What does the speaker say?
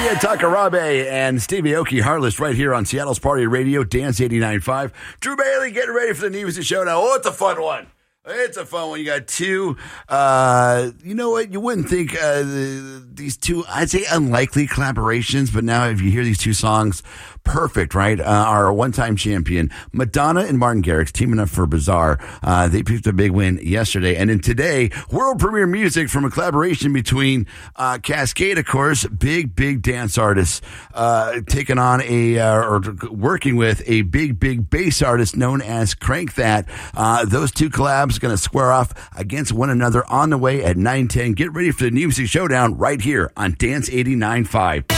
Ken Takarabe and Stevie Aoki Harless right here on Seattle's Party Radio, Dance 89.5. Drew Bailey getting ready for the New Music Showdown. Oh, it's a fun one. It's a fun one. You got two, you know what? You wouldn't think these two, I'd say unlikely collaborations, but now if you hear these two songs, perfect, right? Our one-time champion, Madonna and Martin Garrix, teaming up for Bizarre. They picked a big win yesterday. And then today, world premiere music from a collaboration between Cascade, of course, big dance artists, taking on or working with a big bass artist known as Crank That. Those two collabs going to square off against one another on the way at 9:10. Get ready for the New Music Showdown right here on Dance 89.5.